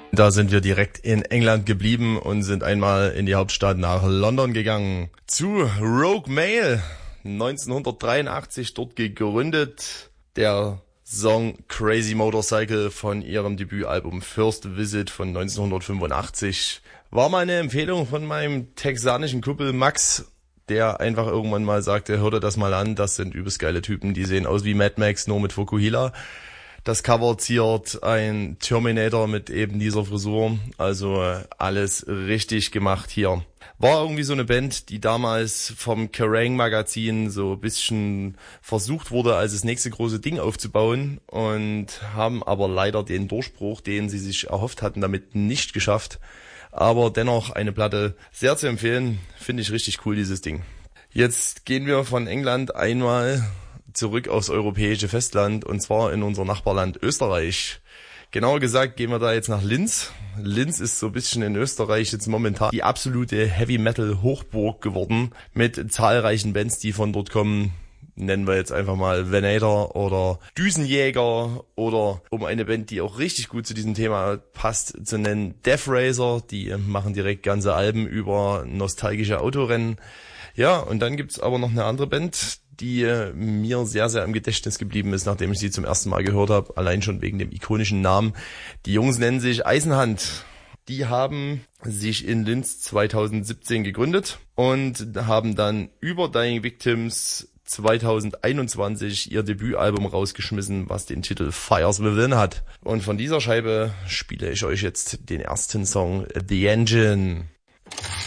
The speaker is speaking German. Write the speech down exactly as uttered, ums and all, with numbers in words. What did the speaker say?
Da sind wir direkt in England geblieben und sind einmal in die Hauptstadt nach London gegangen. Zu Rogue Male, neunzehnhundertdreiundachtzig dort gegründet. Der Song Crazy Motorcycle von ihrem Debütalbum First Visit von neunzehnhundertfünfundachtzig war mal eine Empfehlung von meinem texanischen Kumpel Max, der einfach irgendwann mal sagte, hör dir das mal an, das sind übelst geile Typen, die sehen aus wie Mad Max, nur mit Fukuhila. Das Cover ziert ein Terminator mit eben dieser Frisur, also alles richtig gemacht hier. War irgendwie so eine Band, die damals vom Kerrang Magazin so ein bisschen versucht wurde, als das nächste große Ding aufzubauen und haben aber leider den Durchbruch, den sie sich erhofft hatten, damit nicht geschafft. Aber dennoch eine Platte sehr zu empfehlen, finde ich richtig cool, dieses Ding. Jetzt gehen wir von England einmal zurück aufs europäische Festland und zwar in unser Nachbarland Österreich. Genauer gesagt gehen wir da jetzt nach Linz. Linz ist so ein bisschen in Österreich jetzt momentan die absolute Heavy-Metal-Hochburg geworden mit zahlreichen Bands, die von dort kommen. Nennen wir jetzt einfach mal Venator oder Düsenjäger oder, um eine Band, die auch richtig gut zu diesem Thema passt, zu nennen, Death Racer. Die machen direkt ganze Alben über nostalgische Autorennen. Ja, und dann gibt's aber noch eine andere Band, die mir sehr, sehr im Gedächtnis geblieben ist, nachdem ich sie zum ersten Mal gehört habe, allein schon wegen dem ikonischen Namen. Die Jungs nennen sich Eisenhand. Die haben sich in Linz zweitausendsiebzehn gegründet und haben dann über Dying Victims zweitausendeinundzwanzig ihr Debütalbum rausgeschmissen, was den Titel Fires Within hat. Und von dieser Scheibe spiele ich euch jetzt den ersten Song, The Engine.